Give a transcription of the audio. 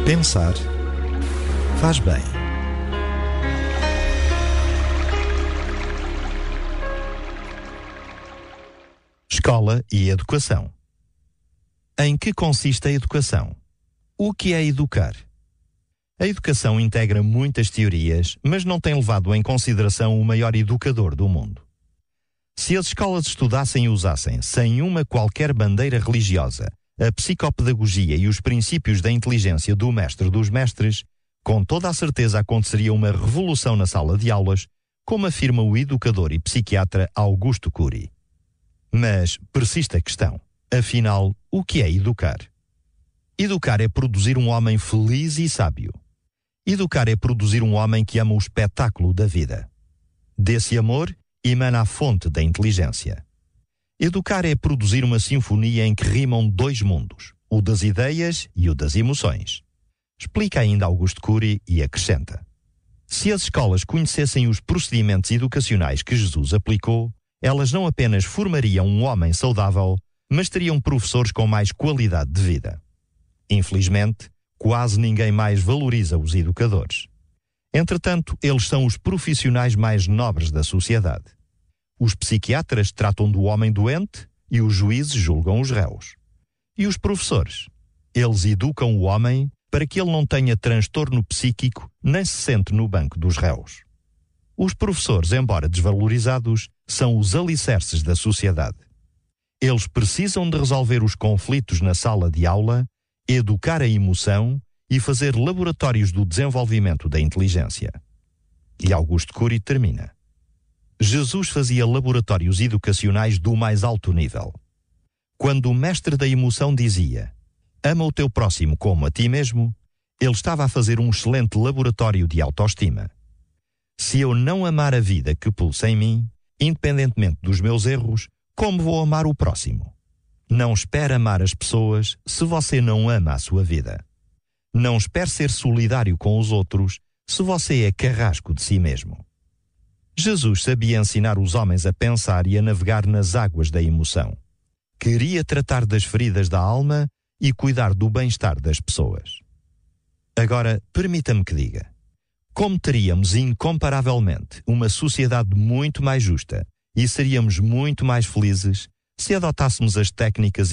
Pensar faz bem. Escola e educação. Em que consiste a educação? O que é educar? A educação integra muitas teorias, mas não tem levado em consideração o maior educador do mundo. Se as escolas estudassem e usassem, sem uma qualquer bandeira religiosa, a psicopedagogia e os princípios da inteligência do mestre dos mestres, com toda a certeza aconteceria uma revolução na sala de aulas, como afirma o educador e psiquiatra Augusto Cury. Mas persiste a questão. Afinal, o que é educar? Educar é produzir um homem feliz e sábio. Educar é produzir um homem que ama o espetáculo da vida. Desse amor emana a fonte da inteligência. Educar é produzir uma sinfonia em que rimam dois mundos, o das ideias e o das emoções. Explica ainda Augusto Cury e acrescenta: se as escolas conhecessem os procedimentos educacionais que Jesus aplicou, elas não apenas formariam um homem saudável, mas teriam professores com mais qualidade de vida. Infelizmente, quase ninguém mais valoriza os educadores. Entretanto, eles são os profissionais mais nobres da sociedade. Os psiquiatras tratam do homem doente e os juízes julgam os réus. E os professores? Eles educam o homem para que ele não tenha transtorno psíquico nem se sente no banco dos réus. Os professores, embora desvalorizados, são os alicerces da sociedade. Eles precisam de resolver os conflitos na sala de aula, educar a emoção e fazer laboratórios do desenvolvimento da inteligência. E Augusto Cury termina: Jesus fazia laboratórios educacionais do mais alto nível. Quando o mestre da emoção dizia: ama o teu próximo como a ti mesmo, ele estava a fazer um excelente laboratório de autoestima. Se eu não amar a vida que pulsa em mim, independentemente dos meus erros, como vou amar o próximo? Não espere amar as pessoas se você não ama a sua vida. Não espere ser solidário com os outros se você é carrasco de si mesmo. Jesus sabia ensinar os homens a pensar e a navegar nas águas da emoção. Queria tratar das feridas da alma e cuidar do bem-estar das pessoas. Agora, permita-me que diga: como teríamos incomparavelmente uma sociedade muito mais justa e seríamos muito mais felizes se adotássemos as técnicas